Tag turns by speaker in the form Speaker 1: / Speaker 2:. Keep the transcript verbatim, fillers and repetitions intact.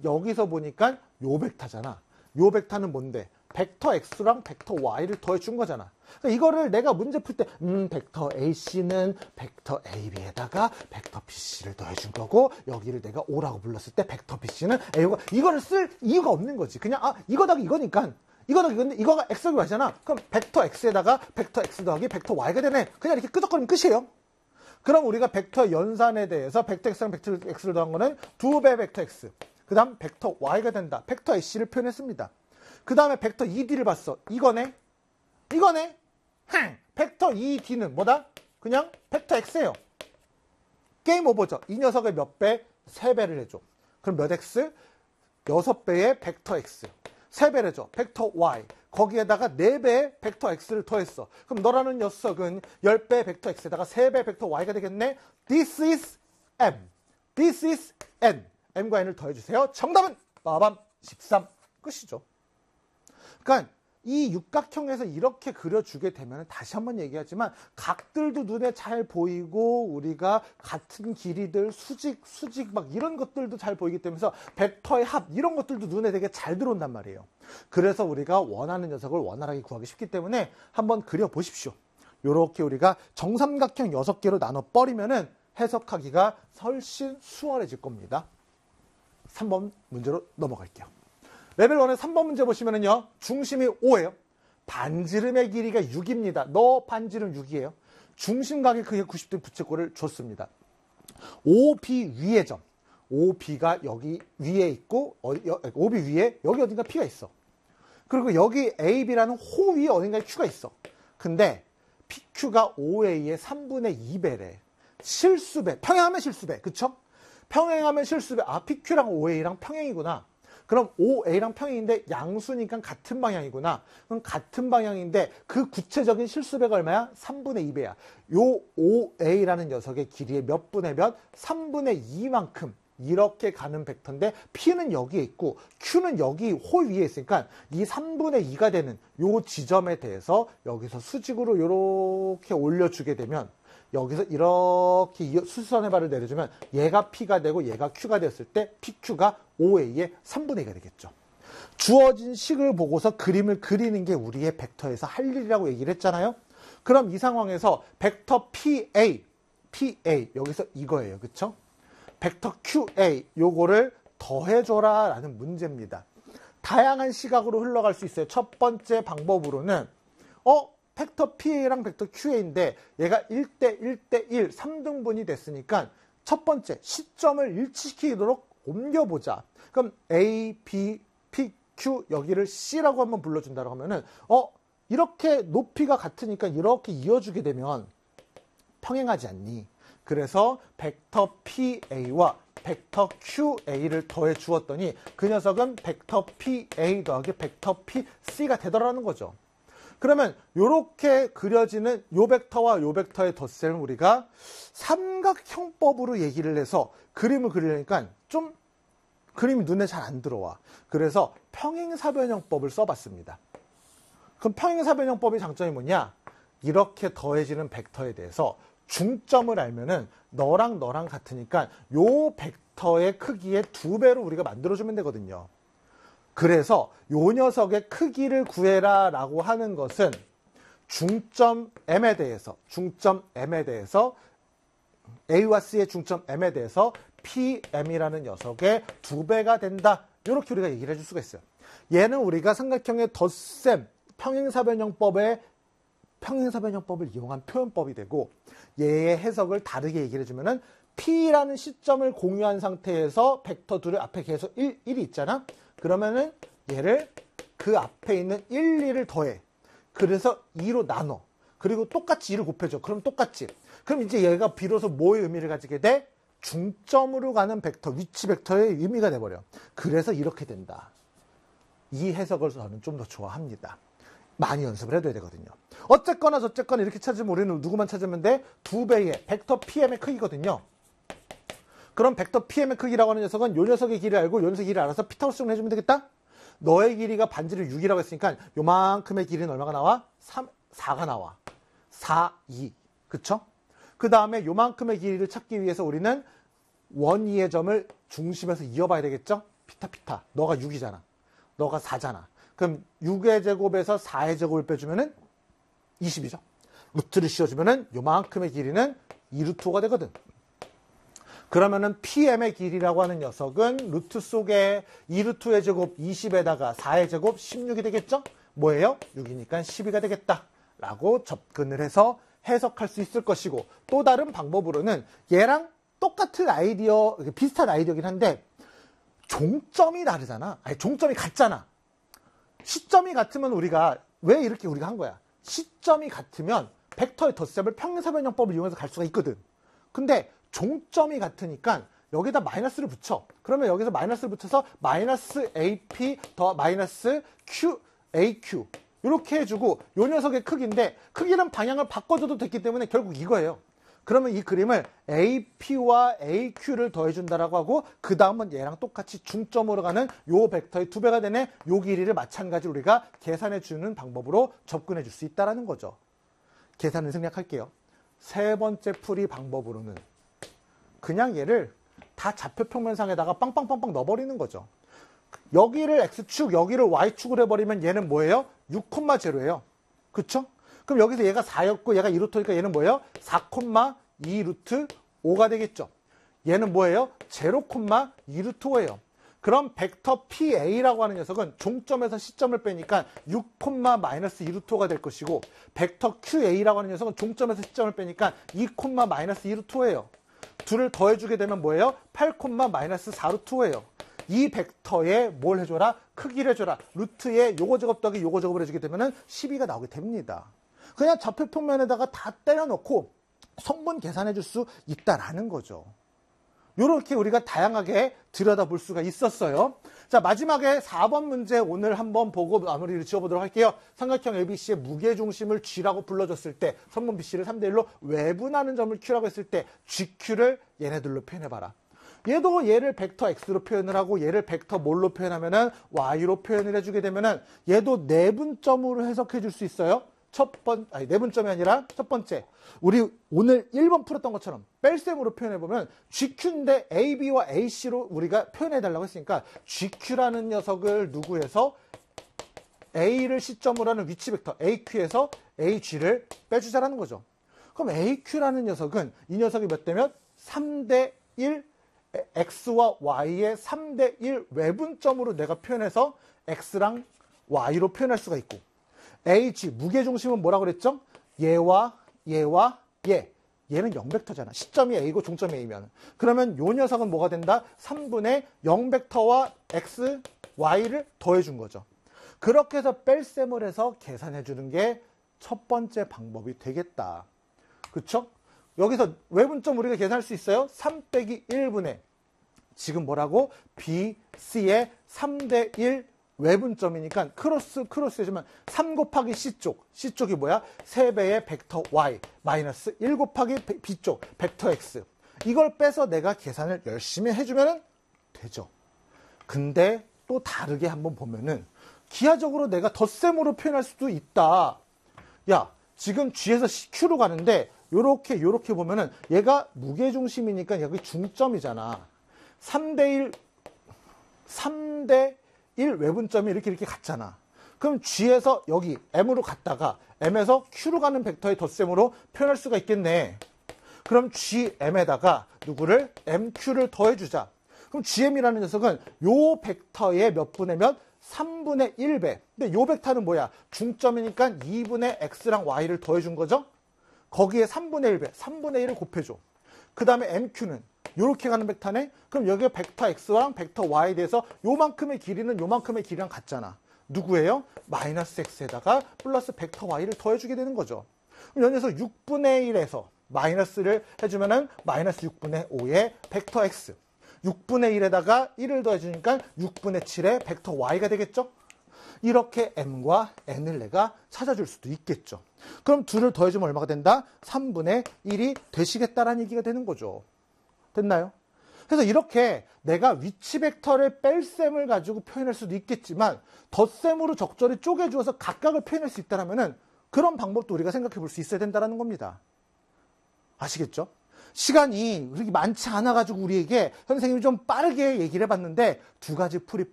Speaker 1: 여기서 보니까 요 벡터잖아. 요 벡터는 뭔데? 벡터 X랑 벡터 Y를 더해준 거잖아. 그러니까 이거를 내가 문제 풀 때, 음, 벡터 에이씨는 벡터 에이비에다가 벡터 비씨를 더해준 거고, 여기를 내가 O라고 불렀을 때 벡터 비씨는 A고, 이거를 쓸 이유가 없는 거지. 그냥, 아, 이거 더하기 이거니까. 이거 더하기 이건데, 이거가 X라고 하잖아. 그럼 벡터 X에다가 벡터 X 더하기 벡터 Y가 되네. 그냥 이렇게 끄적거리면 끝이에요. 그럼 우리가 벡터 연산에 대해서 벡터 X랑 벡터 X를 더한 거는 두 배 벡터 X. 그 다음 벡터 Y가 된다. 벡터 에이씨를 표현했습니다. 그 다음에 벡터 이디를 봤어. 이거네. 이거네. 흥. 벡터 이디는 뭐다? 그냥 벡터 X예요. 게임 오버죠. 이 녀석의 몇 배? 세 배를 해줘. 그럼 몇 X? 여섯 배의 벡터 X. 세 배를 해줘. 벡터 Y. 거기에다가 네 배의 벡터 X를 더했어. 그럼 너라는 녀석은 십 배의 벡터 X에다가 세 배의 벡터 Y가 되겠네. This is M. This is N. M과 N을 더해주세요. 정답은 빠밤 십삼. 끝이죠. 그러니까 이 육각형에서 이렇게 그려주게 되면 다시 한번 얘기하지만 각들도 눈에 잘 보이고 우리가 같은 길이들 수직 수직 막 이런 것들도 잘 보이기 때문에 벡터의 합 이런 것들도 눈에 되게 잘 들어온단 말이에요. 그래서 우리가 원하는 녀석을 원활하게 구하기 쉽기 때문에 한번 그려보십시오. 이렇게 우리가 정삼각형 여섯 개로 나눠 버리면은 해석하기가 훨씬 수월해질 겁니다. 삼 번 문제로 넘어갈게요. 레벨 일의 삼 번 문제 보시면은요, 중심이 오예요. 반지름의 길이가 육입니다. 너 반지름 육이에요. 중심각의 크기가 구십 도 부채꼴을 줬습니다. 오비 위의 점. 오비가 여기 위에 있고, 어, 여, 오비 위에 여기 어딘가 P가 있어. 그리고 여기 에이비라는 호 위에 어딘가에 Q가 있어. 근데 피큐가 오에이의 삼분의 이 배래. 실수배. 평행하면 실수배. 그쵸? 평행하면 실수배. 아, 피큐랑 오에이랑 평행이구나. 그럼 오에이랑 평행인데 양수니까 같은 방향이구나. 그럼 같은 방향인데 그 구체적인 실수배가 얼마야? 삼분의 이 배야. 요 오에이라는 녀석의 길이의 몇 분의 몇? 삼분의 이만큼 이렇게 가는 벡터인데 P는 여기에 있고 Q는 여기 호 위에 있으니까 이 삼분의 이가 되는 요 지점에 대해서 여기서 수직으로 이렇게 올려주게 되면 여기서 이렇게 수선의 발을 내려주면 얘가 P가 되고 얘가 Q가 됐을 때 피큐가 오에이의 삼분의 이가 되겠죠. 주어진 식을 보고서 그림을 그리는 게 우리의 벡터에서 할 일이라고 얘기를 했잖아요. 그럼 이 상황에서 벡터 피에이, 피에이 여기서 이거예요. 그쵸? 벡터 큐에이 요거를 더해줘라 라는 문제입니다. 다양한 시각으로 흘러갈 수 있어요. 첫 번째 방법으로는 어? 벡터 피에이랑 벡터 큐에이인데 얘가 일 대 일 대 일 삼 등분이 됐으니까 첫 번째 시점을 일치시키도록 옮겨보자. 그럼 A, B, P, Q 여기를 C라고 한번 불러준다고 하면은 어 이렇게 높이가 같으니까 이렇게 이어주게 되면 평행하지 않니? 그래서 벡터 피에이와 벡터 큐에이를 더해 주었더니 그 녀석은 벡터 피에이 더하기 벡터 피씨가 되더라는 거죠. 그러면 이렇게 그려지는 요 벡터와 요 벡터의 덧셈을 우리가 삼각형법으로 얘기를 해서 그림을 그리려니까 좀 그림이 눈에 잘 안 들어와. 그래서 평행사변형법을 써봤습니다. 그럼 평행사변형법의 장점이 뭐냐? 이렇게 더해지는 벡터에 대해서 중점을 알면은 너랑 너랑 같으니까 요 벡터의 크기의 두 배로 우리가 만들어주면 되거든요. 그래서 요 녀석의 크기를 구해라 라고 하는 것은 중점 M에 대해서 중점 M에 대해서 A와 C의 중점 M에 대해서 피엠이라는 녀석의 두 배가 된다. 이렇게 우리가 얘기를 해줄 수가 있어요. 얘는 우리가 삼각형의 덧셈 평행사변형법의 평행사변형법을 이용한 표현법이 되고 얘의 해석을 다르게 얘기를 해주면은 P라는 시점을 공유한 상태에서 벡터 둘의 앞에 계속 일, 일이 있잖아. 그러면은 얘를 그 앞에 있는 일, 이를 더해. 그래서 이로 나눠. 그리고 똑같이 이를 곱해줘. 그럼 똑같지. 그럼 이제 얘가 비로소 뭐의 의미를 가지게 돼? 중점으로 가는 벡터, 위치 벡터의 의미가 돼버려. 그래서 이렇게 된다. 이 해석을 저는 좀 더 좋아합니다. 많이 연습을 해둬야 되거든요. 어쨌거나 저쨌거나 이렇게 찾으면 우리는 누구만 찾으면 돼? 두 배의 벡터 피엠의 크기거든요. 그럼 벡터 피엠의 크기라고 하는 녀석은 요 녀석의 길이를 알고 요 녀석의 길이를 알아서 피타고라스를 해주면 되겠다? 너의 길이가 반지름 육이라고 했으니까 요만큼의 길이는 얼마가 나와? 삼, 사가 나와. 사, 이. 그쵸? 그 다음에 요만큼의 길이를 찾기 위해서 우리는 원, 이의 점을 중심에서 이어봐야 되겠죠? 피타 피타. 너가 육이잖아. 너가 사잖아. 그럼 육의 제곱에서 사의 제곱을 빼주면은 이십이죠. 루트를 씌워주면은 요만큼의 길이는 이 루트 오가 되거든. 그러면은 피엠의 길이라고 하는 녀석은 루트 속에 이 루트의 제곱 이십에다가 사의 제곱 십육이 되겠죠? 뭐예요? 육이니까 십이가 되겠다. 라고 접근을 해서 해석할 수 있을 것이고, 또 다른 방법으로는 얘랑 똑같은 아이디어, 비슷한 아이디어긴 한데 종점이 다르잖아. 아니, 종점이 같잖아. 시점이 같으면 우리가 왜 이렇게 우리가 한 거야? 시점이 같으면 벡터의 덧셈을 평행사변형법을 이용해서 갈 수가 있거든. 근데 종점이 같으니까 여기다 마이너스를 붙여. 그러면 여기서 마이너스를 붙여서 마이너스 에이피 더 마이너스 큐, 에이큐 이렇게 해주고, 요 녀석의 크기인데 크기는 방향을 바꿔줘도 됐기 때문에 결국 이거예요. 그러면 이 그림을 에이피와 에이큐를 더해준다라고 하고, 그 다음은 얘랑 똑같이 중점으로 가는 요 벡터의 두 배가 되네. 요 길이를 마찬가지로 우리가 계산해주는 방법으로 접근해 줄 수 있다는 거죠. 계산을 생략할게요. 세 번째 풀이 방법으로는 그냥 얘를 다 좌표 평면상에다가 빵빵빵빵 넣어버리는 거죠. 여기를 X축, 여기를 Y축으로 해버리면 얘는 뭐예요? 육, 제로예요. 그쵸? 그럼 여기서 얘가 사였고 얘가 이 루트니까 얘는 뭐예요? 사, 이 루트 오가 되겠죠. 얘는 뭐예요? 제로, 이 루트 오예요. 그럼 벡터 피에이라고 하는 녀석은 종점에서 시점을 빼니까 육, 마이너스 이 루트 오가 될 것이고, 벡터 큐에이라고 하는 녀석은 종점에서 시점을 빼니까 이, 마이너스 이 루트 오예요. 둘을 더해주게 되면 뭐예요? 팔, 마이너스 사 루트 오예요. 이 벡터에 뭘 해줘라? 크기를 해줘라. 루트에 요거 제곱 더하기 요거 제곱을 해주게 되면 십이가 나오게 됩니다. 그냥 좌표 평면에다가 다 때려넣고 성분 계산해 줄 수 있다라는 거죠. 이렇게 우리가 다양하게 들여다볼 수가 있었어요. 자, 마지막에 사 번 문제 오늘 한번 보고 마무리를 지어보도록 할게요. 삼각형 에이비씨의 무게중심을 G라고 불러줬을 때, 선분 비씨를 삼 대 일로 외분하는 점을 Q라고 했을 때 지큐를 얘네들로 표현해봐라. 얘도 얘를 벡터 X로 표현을 하고 얘를 벡터 뭘로 표현하면은 Y로 표현을 해주게 되면은 얘도 내분점으로 해석해 줄 수 있어요. 첫 번, 아니, 내분점이 아니라 첫 번째. 우리 오늘 일 번 풀었던 것처럼 뺄셈으로 표현해보면 지큐인데 에이비와 에이씨로 우리가 표현해달라고 했으니까 지큐라는 녀석을 누구에서 A를 시점으로 하는 위치 벡터 에이큐에서 에이지를 빼주자라는 거죠. 그럼 에이큐라는 녀석은 이 녀석이 몇 대면 삼 대 일, X와 Y의 삼 대 일 외분점으로 내가 표현해서 X랑 Y로 표현할 수가 있고, 에이지, 무게중심은 뭐라고 그랬죠? 얘와 얘와 얘. 얘는 영 벡터잖아. 시점이 A고 종점이 A면. 그러면 요 녀석은 뭐가 된다? 삼분의 영 벡터와 X, Y를 더해준 거죠. 그렇게 해서 뺄셈을 해서 계산해주는 게 첫 번째 방법이 되겠다. 그쵸? 여기서 외분점 우리가 계산할 수 있어요? 삼 빼기 일분의 지금 뭐라고? B, C의 삼 대 일 외분점이니까 크로스 크로스 해주면 삼 곱하기 C쪽, C쪽이 뭐야? 세 배의 벡터 Y 마이너스 일 곱하기 B쪽 벡터 X. 이걸 빼서 내가 계산을 열심히 해주면 되죠. 근데 또 다르게 한번 보면은 기하적으로 내가 덧셈으로 표현할 수도 있다. 야, 지금 G에서 Q로 가는데 요렇게 요렇게 보면은 얘가 무게중심이니까 여기 중점이잖아. 삼 대 일, 삼 대 일 외분점이 이렇게 이렇게 갔잖아. 그럼 G에서 여기 M으로 갔다가 M에서 Q로 가는 벡터의 덧셈으로 표현할 수가 있겠네. 그럼 지엠에다가 누구를? 엠큐를 더해주자. 그럼 지엠이라는 녀석은 요 벡터의 몇 분의 몇? 삼분의 일 배. 근데 요 벡터는 뭐야? 중점이니까 이분의 X랑 Y를 더해준 거죠? 거기에 삼분의 일 배, 삼분의 일을 곱해줘. 그 다음에 엠큐는 요렇게 가는 벡터네? 그럼 여기가 벡터 X랑 벡터 Y에 대해서 요만큼의 길이는 요만큼의 길이랑 같잖아. 누구예요? 마이너스 X에다가 플러스 벡터 Y를 더해주게 되는 거죠. 그럼 여기서 육분의 일에서 마이너스를 해주면은 마이너스 육분의 오의 벡터 X. 육분의 일에다가 일을 더해주니까 육분의 칠의 벡터 Y가 되겠죠? 이렇게 M과 N을 내가 찾아줄 수도 있겠죠. 그럼 둘을 더해주면 얼마가 된다? 삼분의 일이 되시겠다라는 얘기가 되는 거죠. 됐나요? 그래서 이렇게 내가 위치 벡터를 뺄셈을 가지고 표현할 수도 있겠지만 덧셈으로 적절히 쪼개주어서 각각을 표현할 수 있다면 그런 방법도 우리가 생각해 볼 수 있어야 된다는 겁니다. 아시겠죠? 시간이 그렇게 많지 않아가지고 우리에게 선생님이 좀 빠르게 얘기를 해봤는데 두 가지 풀이